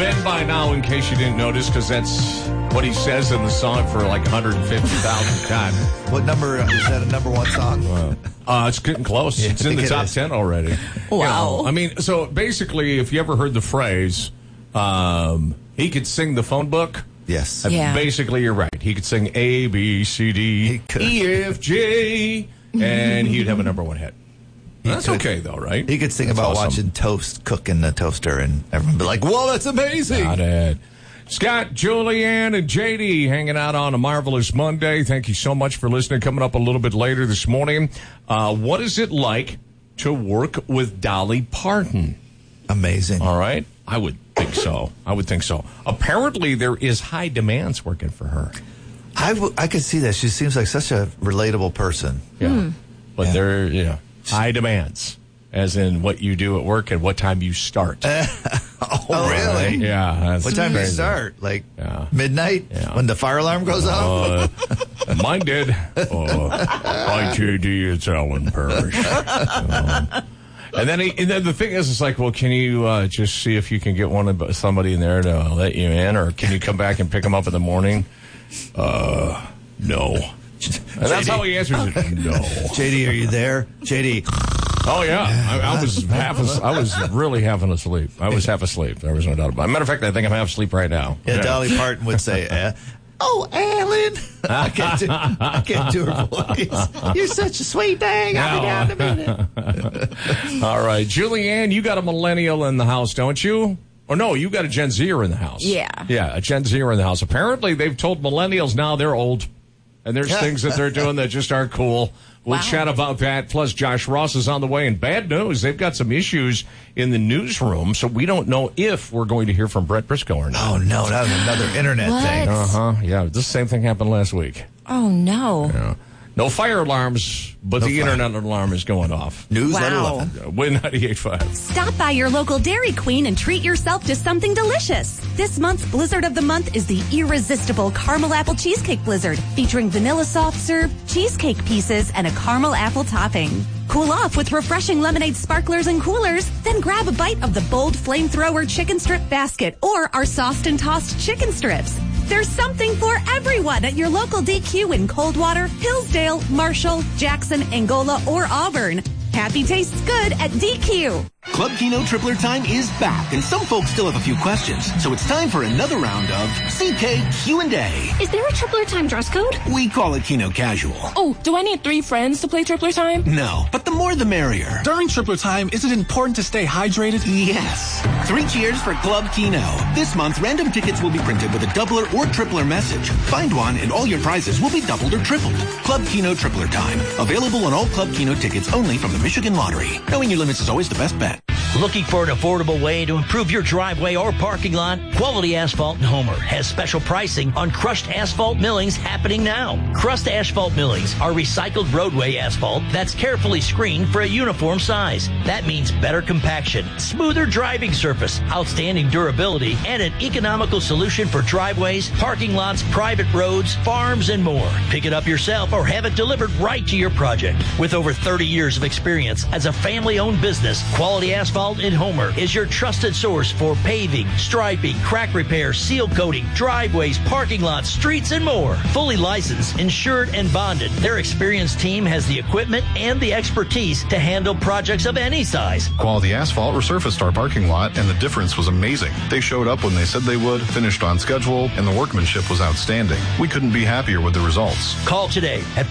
Ben by now, in case you didn't notice, because that's what he says in the song for like 150,000 times. What number is that? A number one song? It's getting close. Yeah, It's in the top 10 already. Wow. You know, I mean, so basically, if you ever heard the phrase, he could sing the phone book. Yes. Yeah. Basically, you're right. He could sing A, B, C, D, E, F, J, and he'd have a number one hit. That's okay, though, right? He could sing That's about awesome. watching toast cook in the toaster, and everyone would be like, whoa, that's amazing. Got it. Scott, Julianne, and JD hanging out on a marvelous Monday. Thank you so much for listening. Coming up a little bit later this morning, what is it like to work with Dolly Parton? Amazing. All right. I would think so. Apparently, there is high demands working for her. I could see that. She seems like such a relatable person. Yeah. But there, high demands, as in what you do at work and what time you start. Oh, really? Yeah. That's What time do you crazy. start? Like midnight? Yeah. When the fire alarm goes off? Mine did. Hi, JD, it's Alan Parrish. And then the thing is, it's like, well, can you just see if you can get somebody in there to let you in, or can you come back and pick them up in the morning? No. And that's how he answers it. No. JD, are you there? JD. Oh yeah, I was really half asleep. I was half asleep. There was no doubt about it. Matter of fact, I think I'm half asleep right now. Yeah, Dolly Parton would say, "Oh, Alan." I can't do her voice. You're such a sweet thing. I'll be down in a minute. All right, Julianne, you got a millennial in the house, don't you? Or no, you got a Gen Zer in the house. Yeah. Yeah, a Gen Zer in the house. Apparently, they've told millennials now they're old. And there's things that they're doing that just aren't cool. We'll chat about that. Plus, Josh Ross is on the way. And bad news, they've got some issues in the newsroom, so we don't know if we're going to hear from Brett Briscoe or not. Oh, no, that was another internet thing. Yeah, this same thing happened last week. Oh, no. Yeah. No fire alarms, but the internet alarm is going off. News at Wow. 11. Win 98.5. Stop by your local Dairy Queen and treat yourself to something delicious. This month's Blizzard of the Month is the irresistible Caramel Apple Cheesecake Blizzard, featuring vanilla soft serve, cheesecake pieces, and a caramel apple topping. Cool off with refreshing lemonade sparklers and coolers, then grab a bite of the bold flamethrower chicken strip basket or our sauced and tossed chicken strips. There's something for everyone at your local DQ in Coldwater, Hillsdale, Marshall, Jackson, Angola, or Auburn. Happy tastes good at DQ. Club Kino Tripler Time is back, and some folks still have a few questions. So it's time for another round of CK Q&A. Is there a Tripler Time dress code? We call it Kino Casual. Oh, do I need 3 friends to play Tripler Time? No, but the more the merrier. During Tripler Time, is it important to stay hydrated? Yes. 3 cheers for Club Kino. This month, random tickets will be printed with a doubler or tripler message. Find one and all your prizes will be doubled or tripled. Club Kino Tripler Time. Available on all Club Kino tickets only from the Michigan Lottery. Knowing your limits is always the best bet. Looking for an affordable way to improve your driveway or parking lot? Quality Asphalt in Homer has special pricing on crushed asphalt millings happening now. Crushed asphalt millings are recycled roadway asphalt that's carefully screened for a uniform size. That means better compaction, smoother driving surface, outstanding durability, and an economical solution for driveways, parking lots, private roads, farms, and more. Pick it up yourself or have it delivered right to your project. With over 30 years of experience as a family-owned business, Quality Asphalt in Homer is your trusted source for paving, striping, crack repair, seal coating, driveways, parking lots, streets, and more. Fully licensed, insured, and bonded, their experienced team has the equipment and the expertise to handle projects of any size. Quality Asphalt resurfaced our parking lot, and the difference was amazing. They showed up when they said they would, finished on schedule, and the workmanship was outstanding. We couldn't be happier with the results. Call today at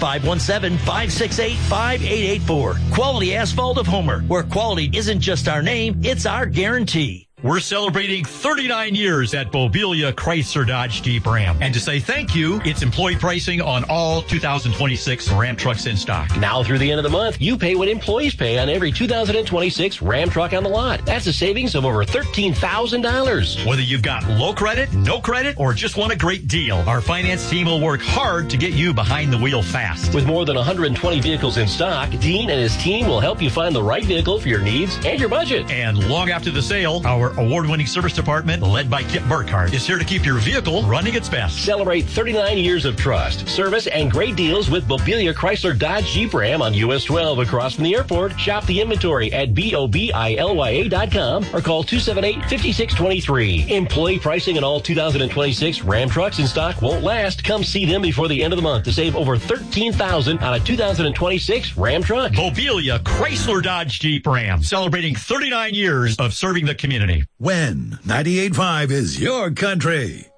517-568-5884. Quality Asphalt of Homer, where quality isn't just our name, it's our guarantee. We're celebrating 39 years at Bobelia Chrysler Dodge Jeep Ram. And to say thank you, it's employee pricing on all 2026 Ram trucks in stock. Now through the end of the month, you pay what employees pay on every 2026 Ram truck on the lot. That's a savings of over $13,000. Whether you've got low credit, no credit, or just want a great deal, our finance team will work hard to get you behind the wheel fast. With more than 120 vehicles in stock, Dean and his team will help you find the right vehicle for your needs and your budget. And long after the sale, our Our award-winning service department, led by Kip Burkhardt, is here to keep your vehicle running its best. Celebrate 39 years of trust, service, and great deals with Bobilia Chrysler Dodge Jeep Ram on US 12 across from the airport. Shop the inventory at BOBILYA.com or call 278-5623. Employee pricing on all 2026 Ram trucks in stock won't last. Come see them before the end of the month to save over $13,000 on a 2026 Ram truck. Bobilia Chrysler Dodge Jeep Ram, celebrating 39 years of serving the community. When 98.5 is your country.